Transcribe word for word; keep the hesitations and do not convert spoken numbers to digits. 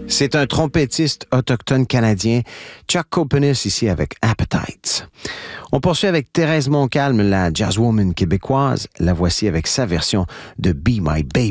C'est un trompettiste autochtone canadien, Chuck Copenis, ici avec Appetites. On poursuit avec Thérèse Montcalm, la jazzwoman québécoise. La voici avec sa version de Be My Baby.